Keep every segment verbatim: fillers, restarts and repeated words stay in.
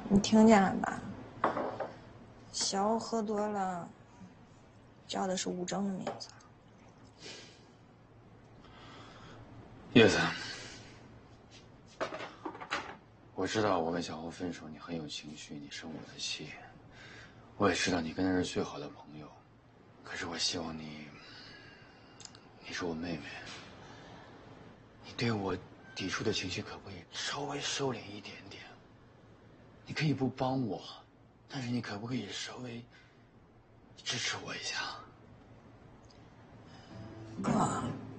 你听见了吧？小欧喝多了，叫的是吴征的名字。 叶子，我知道我跟小欧分手，你很有情绪，你生我的气。我也知道你跟他是最好的朋友，可是我希望你，你是我妹妹，你对我抵触的情绪可不可以稍微收敛一点点？你可以不帮我，但是你可不可以稍微支持我一下？ 哥，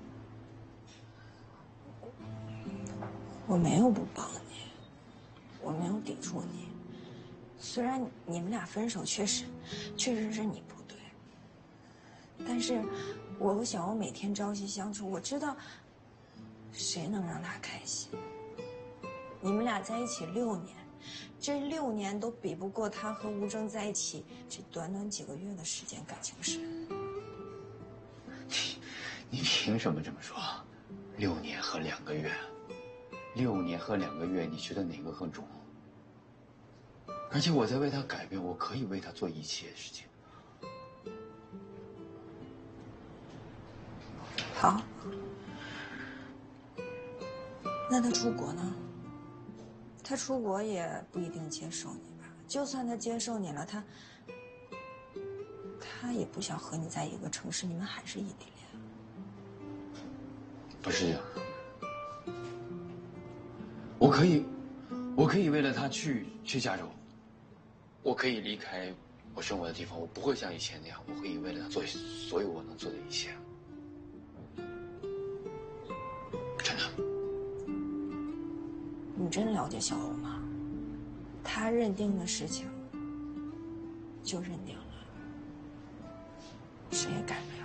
我没有不帮你，我没有抵触你。虽然你们俩分手确实，确实是你不对，但是我和小欧每天朝夕相处，我知道谁能让他开心。你们俩在一起六年，这六年都比不过他和吴征在一起这短短几个月的时间感情深。 你你凭什么这么说？六年和两个月，六年和两个月，你觉得哪个更重？而且我在为他改变，我可以为他做一切事情。 好，那他出国呢？他出国也不一定接受你吧？就算他接受你了，他他也不想和你在一个城市，你们还是异地恋。 不是这样，我可以，我可以为了他去去加州，我可以离开我生活的地方，我不会像以前那样，我可以为了他做所有我能做的一切。真的。 你真了解小欧吗？他认定的事情就认定了，谁也改不了。